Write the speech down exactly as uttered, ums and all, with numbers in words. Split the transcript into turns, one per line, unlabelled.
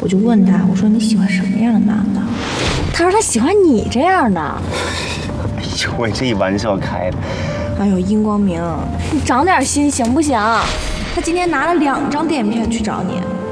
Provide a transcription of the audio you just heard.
我就问他，我说你喜欢什么样的男的？
他说他喜欢你这样的。
哎呦喂，这一玩笑开的。
哎呦，殷光明，
你长点心行不行？
他今天拿了两张电影票去找你。